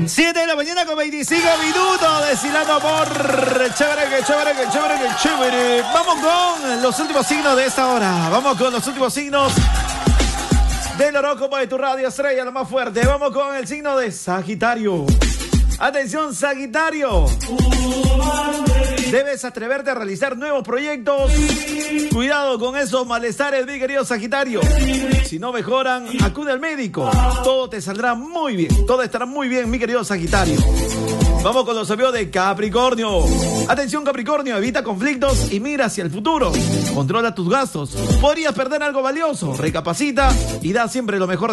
7 de la mañana con 25 minutos, destilando amor. Chévere, que chévere, que chévere, que chévere. Vamos con los últimos signos de esta hora. Vamos con los últimos signos del horóscopo de tu radio estrella, lo más fuerte. Vamos con el signo de Sagitario. Atención, Sagitario. Debes atreverte a realizar nuevos proyectos. Cuidado con esos malestares, mi querido Sagitario. Si no mejoran, acude al médico. Todo te saldrá muy bien. Todo estará muy bien, mi querido Sagitario. Vamos con los amigos de Capricornio. Atención, Capricornio, evita conflictos y mira hacia el futuro. Controla tus gastos. Podrías perder algo valioso. Recapacita y da siempre lo mejor de